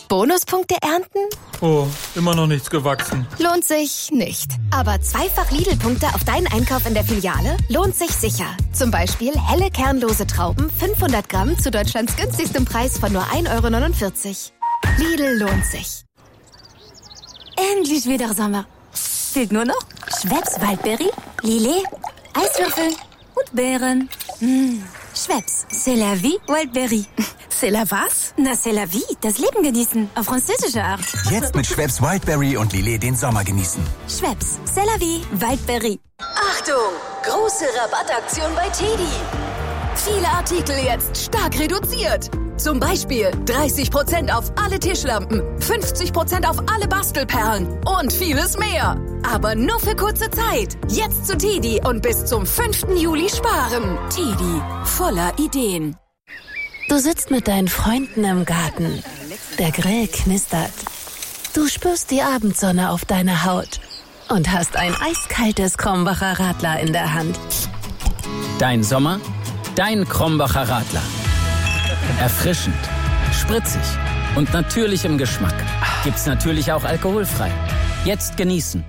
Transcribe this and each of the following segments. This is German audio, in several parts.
Bonuspunkte ernten? Oh, immer noch nichts gewachsen. Lohnt sich nicht. Aber zweifach Lidl-Punkte auf deinen Einkauf in der Filiale lohnt sich sicher. Zum Beispiel helle kernlose Trauben, 500 Gramm zu Deutschlands günstigstem Preis von nur 1,49 €. Lidl lohnt sich. Endlich wieder Sommer. Fehlt nur noch Schweppes Waldberry, Lillet, Eiswürfel und Beeren. Schweppes, c'est la vie, Wildberry. C'est la was? Na, c'est la vie, das Leben genießen, auf französische Art. Jetzt mit Schweppes Wildberry und Lillet den Sommer genießen. Schweppes, c'est la vie, Wildberry. Achtung, große Rabattaktion bei TEDi. Viele Artikel jetzt stark reduziert. Zum Beispiel 30% auf alle Tischlampen, 50% auf alle Bastelperlen und vieles mehr. Aber nur für kurze Zeit. Jetzt zu TEDi und bis zum 5. Juli sparen. TEDi, voller Ideen. Du sitzt mit deinen Freunden im Garten. Der Grill knistert. Du spürst die Abendsonne auf deiner Haut und hast ein eiskaltes Krombacher Radler in der Hand. Dein Sommer, dein Krombacher Radler. Erfrischend, spritzig und natürlich im Geschmack. Gibt's natürlich auch alkoholfrei. Jetzt genießen.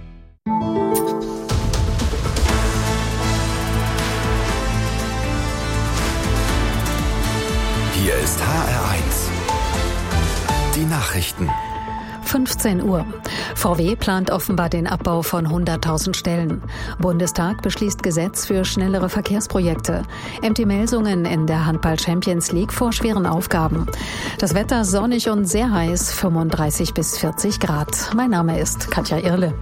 Hier ist HR1. Die Nachrichten. 15 Uhr. VW plant offenbar den Abbau von 100.000 Stellen. Bundestag beschließt Gesetz für schnellere Verkehrsprojekte. MT Melsungen in der Handball-Champions League vor schweren Aufgaben. Das Wetter sonnig und sehr heiß, 35 bis 40 Grad. Mein Name ist Katja Irle.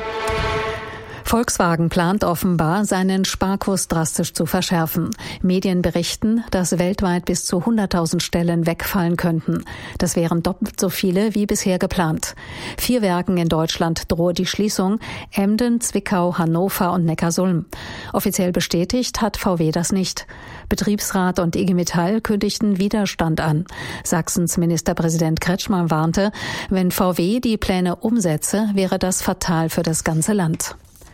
Volkswagen plant offenbar, seinen Sparkurs drastisch zu verschärfen. Medien berichten, dass weltweit bis zu 100.000 Stellen wegfallen könnten. Das wären doppelt so viele wie bisher geplant. 4 Werken in Deutschland drohe die Schließung: Emden, Zwickau, Hannover und Neckarsulm. Offiziell bestätigt hat VW das nicht. Betriebsrat und IG Metall kündigten Widerstand an. Sachsens Ministerpräsident Kretschmann warnte, wenn VW die Pläne umsetze, wäre das fatal für das ganze Land.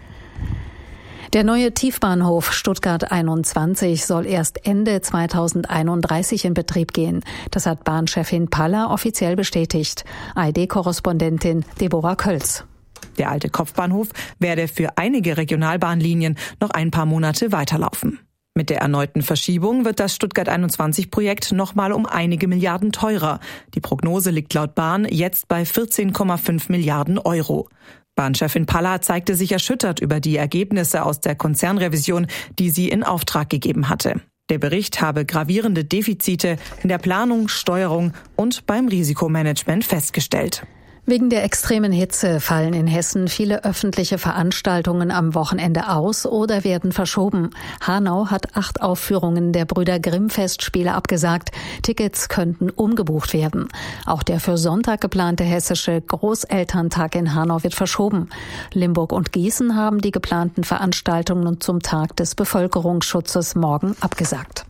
Der neue Tiefbahnhof Stuttgart 21 soll erst Ende 2031 in Betrieb gehen. Das hat Bahnchefin Paller offiziell bestätigt. ARD-Korrespondentin Deborah Kölz. Der alte Kopfbahnhof werde für einige Regionalbahnlinien noch ein paar Monate weiterlaufen. Mit der erneuten Verschiebung wird das Stuttgart 21-Projekt nochmal um einige Milliarden teurer. Die Prognose liegt laut Bahn jetzt bei 14,5 Milliarden Euro. Bahnchefin Paller zeigte sich erschüttert über die Ergebnisse aus der Konzernrevision, die sie in Auftrag gegeben hatte. Der Bericht habe gravierende Defizite in der Planung, Steuerung und beim Risikomanagement festgestellt. Wegen der extremen Hitze fallen in Hessen viele öffentliche Veranstaltungen am Wochenende aus oder werden verschoben. Hanau hat 8 Aufführungen der Brüder Grimm-Festspiele abgesagt. Tickets könnten umgebucht werden. Auch der für Sonntag geplante hessische Großelterntag in Hanau wird verschoben. Limburg und Gießen haben die geplanten Veranstaltungen zum Tag des Bevölkerungsschutzes morgen abgesagt.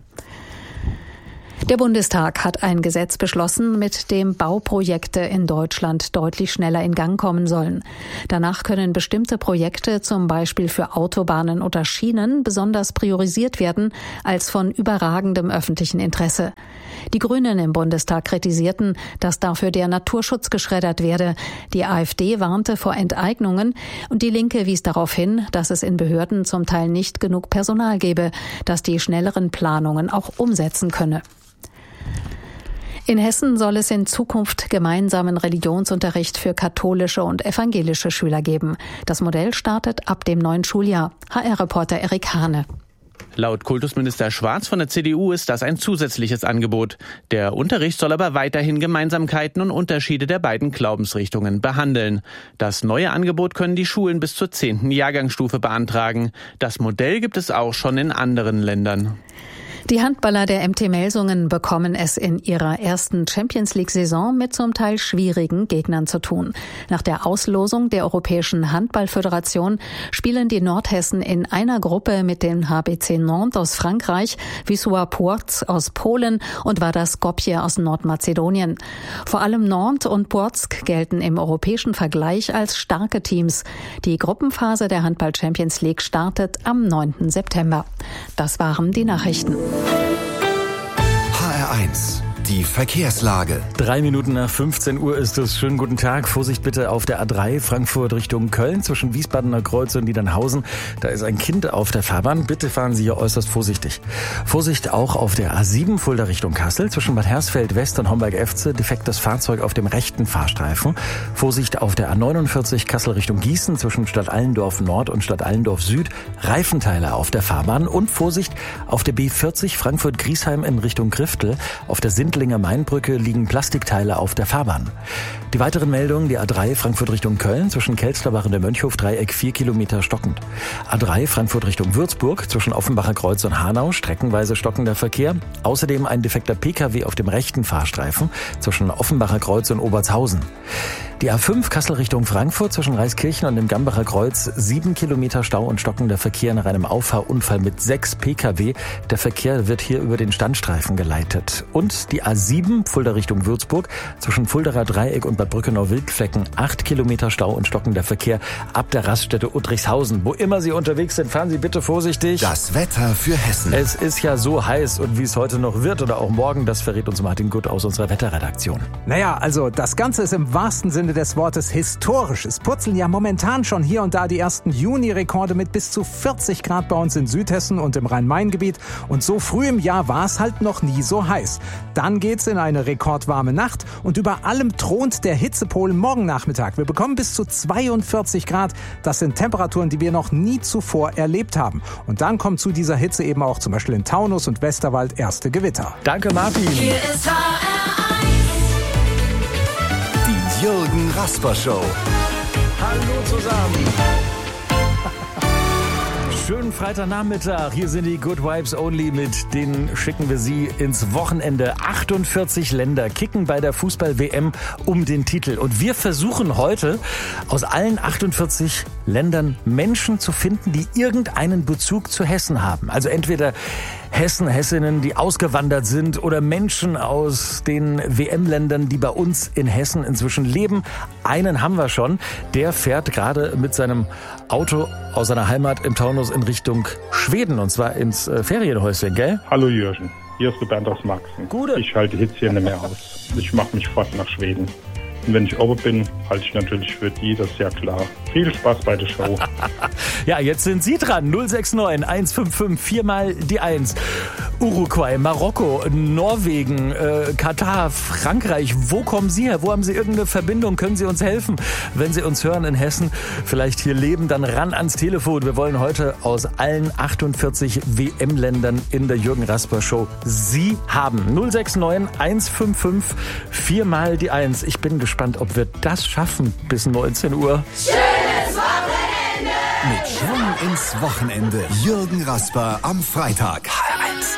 Der Bundestag hat ein Gesetz beschlossen, mit dem Bauprojekte in Deutschland deutlich schneller in Gang kommen sollen. Danach können bestimmte Projekte, zum Beispiel für Autobahnen oder Schienen, besonders priorisiert werden als von überragendem öffentlichen Interesse. Die Grünen im Bundestag kritisierten, dass dafür der Naturschutz geschreddert werde. Die AfD warnte vor Enteignungen und die Linke wies darauf hin, dass es in Behörden zum Teil nicht genug Personal gebe, das die schnelleren Planungen auch umsetzen könne. In Hessen soll es in Zukunft gemeinsamen Religionsunterricht für katholische und evangelische Schüler geben. Das Modell startet ab dem neuen Schuljahr. HR-Reporter Erik Hane. Laut Kultusminister Schwarz von der CDU ist das ein zusätzliches Angebot. Der Unterricht soll aber weiterhin Gemeinsamkeiten und Unterschiede der beiden Glaubensrichtungen behandeln. Das neue Angebot können die Schulen bis zur 10. Jahrgangsstufe beantragen. Das Modell gibt es auch schon in anderen Ländern. Die Handballer der MT Melsungen bekommen es in ihrer ersten Champions-League-Saison mit zum Teil schwierigen Gegnern zu tun. Nach der Auslosung der Europäischen Handballföderation spielen die Nordhessen in einer Gruppe mit dem HBC Nantes aus Frankreich, Wisła Płock aus Polen und Vardar Skopje aus Nordmazedonien. Vor allem Nantes und Płock gelten im europäischen Vergleich als starke Teams. Die Gruppenphase der Handball-Champions League startet am 9. September. Das waren die Nachrichten. HR1, Die Verkehrslage. 3 Minuten nach 15 Uhr ist es. Schönen guten Tag. Vorsicht bitte auf der A3 Frankfurt Richtung Köln zwischen Wiesbadener Kreuz und Niedernhausen. Da ist ein Kind auf der Fahrbahn. Bitte fahren Sie hier äußerst vorsichtig. Vorsicht auch auf der A7 Fulda Richtung Kassel zwischen Bad Hersfeld West und Homberg-Efze. Defektes Fahrzeug auf dem rechten Fahrstreifen. Vorsicht auf der A49 Kassel Richtung Gießen zwischen Stadt Allendorf Nord und Stadt Allendorf Süd. Reifenteile auf der Fahrbahn. Und Vorsicht auf der B40 Frankfurt-Griesheim in Richtung Griftel. Auf der Sindlinger Mainbrücke liegen Plastikteile auf der Fahrbahn. Die weiteren Meldungen, die A3 Frankfurt Richtung Köln zwischen Kelsterbach und der Mönchhof-Dreieck 4 Kilometer stockend. A3 Frankfurt Richtung Würzburg zwischen Offenbacher Kreuz und Hanau streckenweise stockender Verkehr. Außerdem ein defekter Pkw auf dem rechten Fahrstreifen zwischen Offenbacher Kreuz und Obertshausen. Die A5 Kassel Richtung Frankfurt zwischen Reiskirchen und dem Gambacher Kreuz 7 Kilometer Stau und stockender Verkehr nach einem Auffahrunfall mit 6 Pkw. Der Verkehr wird hier über den Standstreifen geleitet. Und die A7 Fulda Richtung Würzburg zwischen Fuldaer Dreieck und Bad Brückenau-Wildflecken 8 Kilometer Stau und stockender Verkehr ab der Raststätte Uttrichshausen. Wo immer Sie unterwegs sind, fahren Sie bitte vorsichtig. Das Wetter für Hessen. Es ist ja so heiß und wie es heute noch wird oder auch morgen, das verrät uns Martin Gutt aus unserer Wetterredaktion. Naja, also das Ganze ist im wahrsten Sinne des Wortes historisch. Es purzeln ja momentan schon hier und da die ersten Juni-Rekorde mit bis zu 40 Grad bei uns in Südhessen und im Rhein-Main-Gebiet. Und so früh im Jahr war es halt noch nie so heiß. Dann geht's in eine rekordwarme Nacht und über allem thront der Hitzepol morgen Nachmittag. Wir bekommen bis zu 42 Grad. Das sind Temperaturen, die wir noch nie zuvor erlebt haben. Und dann kommt zu dieser Hitze eben auch zum Beispiel in Taunus und Westerwald erste Gewitter. Danke, Martin. Hier ist Die Jürgen Rasper Show. Hallo zusammen. Schönen Freitagnachmittag. Hier sind die Good Vibes Only. Mit denen schicken wir Sie ins Wochenende. 48 Länder kicken bei der Fußball-WM um den Titel. Und wir versuchen heute aus allen 48 Ländern Menschen zu finden, die irgendeinen Bezug zu Hessen haben. Also entweder Hessen, Hessinnen, die ausgewandert sind oder Menschen aus den WM-Ländern, die bei uns in Hessen inzwischen leben. Einen haben wir schon. Der fährt gerade mit seinem Auto aus seiner Heimat im Taunus in Richtung Schweden und zwar ins Ferienhäuschen, gell? Hallo Jürgen, hier ist der Bernd aus Maxen. Gute. Ich halte Hitze hier nicht mehr aus. Ich mache mich fort nach Schweden. Und wenn ich oben bin, halte ich natürlich für die, das ist ja klar. Viel Spaß bei der Show. Ja, jetzt sind Sie dran. 069 155 4 mal die 1. Uruguay, Marokko, Norwegen, Katar, Frankreich. Wo kommen Sie her? Wo haben Sie irgendeine Verbindung? Können Sie uns helfen? Wenn Sie uns hören in Hessen, vielleicht hier leben, dann ran ans Telefon. Wir wollen heute aus allen 48 WM-Ländern in der Jürgen Rasper Show Sie haben. 069 155 4 mal die 1. Ich bin gespannt, ob wir das schaffen bis 19 Uhr. Schönes Wochenende! Mit Schwung ins Wochenende. Jürgen Rasper am Freitag.